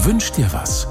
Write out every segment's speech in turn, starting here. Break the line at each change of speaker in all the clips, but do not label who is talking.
Wünsch dir was.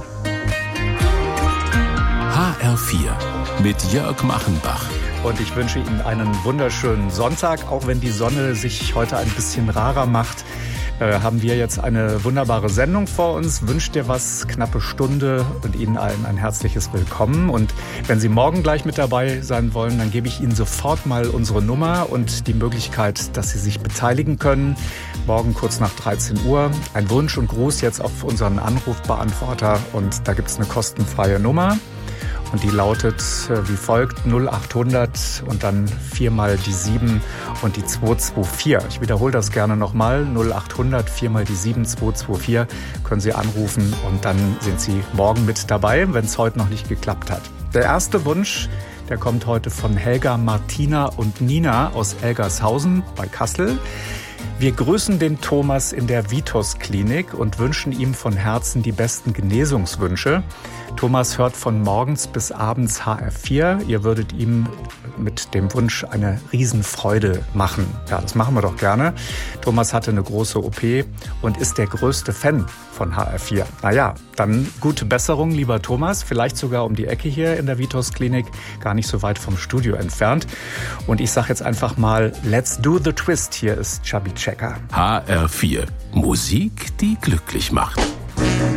HR4 mit Jörg Machenbach.
Und ich wünsche Ihnen einen wunderschönen Sonntag. Auch wenn die Sonne sich heute ein bisschen rarer macht, haben wir jetzt eine wunderbare Sendung vor uns. Wünscht dir was, knappe Stunde und Ihnen allen ein herzliches Willkommen. Und wenn Sie morgen gleich mit dabei sein wollen, dann gebe ich Ihnen sofort mal unsere Nummer und die Möglichkeit, dass Sie sich beteiligen können. Morgen kurz nach 13 Uhr. Ein Wunsch und Gruß jetzt auf unseren Anrufbeantworter. Und da gibt es eine kostenfreie Nummer. Und die lautet wie folgt: 0800 und dann 4 mal die 7 und die 224. Ich wiederhole das gerne nochmal. 0800 4 mal die 7 224 können Sie anrufen und dann sind Sie morgen mit dabei, wenn es heute noch nicht geklappt hat. Der erste Wunsch, der kommt heute von Helga, Martina und Nina aus Elgershausen bei Kassel. Wir grüßen den Thomas in der Vitos-Klinik und wünschen ihm von Herzen die besten Genesungswünsche. Thomas hört von morgens bis abends HR4. Ihr würdet ihm mit dem Wunsch eine Riesenfreude machen. Ja, das machen wir doch gerne. Thomas hatte eine große OP und ist der größte Fan von HR4. Naja, dann gute Besserung, lieber Thomas. Vielleicht sogar um die Ecke hier in der Vitos-Klinik, gar nicht so weit vom Studio entfernt. Und ich sage jetzt einfach mal, let's do the twist. Hier ist Chubby Checker.
HR4. Musik, die glücklich macht.